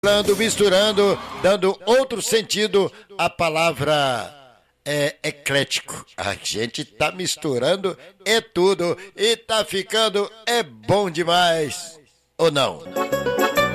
Misturando, dando outro sentido à palavra eclético. A gente tá misturando tudo e tá ficando bom demais. Ou não?